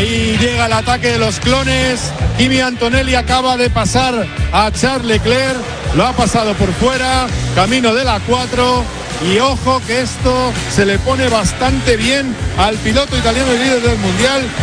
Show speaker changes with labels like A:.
A: Ahí llega el ataque de los clones. Kimi Antonelli acaba de pasar a Charles Leclerc. Lo ha pasado por fuera, camino de la 4. Y ojo que esto se le pone bastante bien al piloto italiano y líder del mundial.